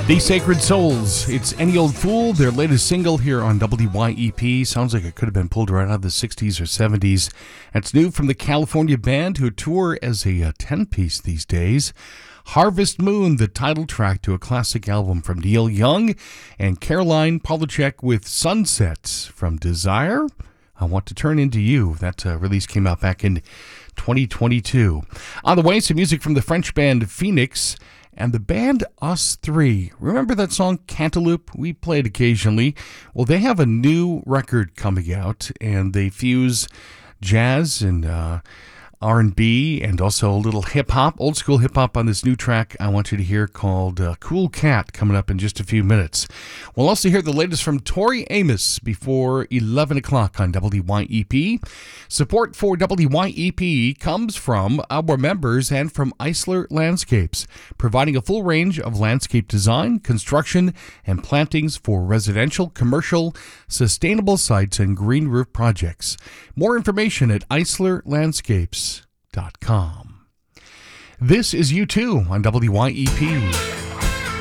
The Sacred Souls. It's Any Old Fool, their latest single here on WYEP. Sounds like it could have been pulled right out of the 60s or 70s. It's new from the California band who tour as a 10-piece these days. Harvest Moon, the title track to a classic album from Neil Young, and Caroline Polachek with Sunsets from Desire. I Want to Turn Into You. That release came out back in 2022. On the way, some music from the French band Phoenix and the band Us Three. Remember that song Cantaloupe? We play it occasionally. Well, they have a new record coming out, and they fuse jazz and R&B and also a little hip-hop, old-school hip-hop on this new track I want you to hear called Cool Cat, coming up in just a few minutes. We'll also hear the latest from Tori Amos before 11 o'clock on WYEP. Support for WYEP comes from our members and from Eisler Landscapes, providing a full range of landscape design, construction, and plantings for residential, commercial, sustainable sites, and green roof projects. More information at eislerlandscapes.com. This is U2 on WYEP.